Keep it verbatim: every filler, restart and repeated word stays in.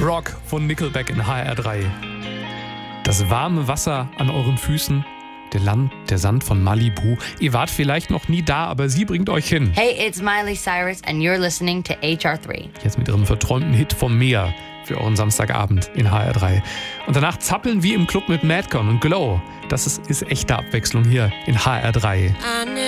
Rock von Nickelback in H R drei. Das warme Wasser an euren Füßen, der Land, der Sand von Malibu. Ihr wart vielleicht noch nie da, aber sie bringt euch hin. Hey, it's Miley Cyrus and you're listening to H R drei. Jetzt mit ihrem verträumten Hit vom Meer für euren Samstagabend in H R drei. Und danach zappeln wir im Club mit Madcon und Glow. Das ist, ist echte Abwechslung hier in H R drei.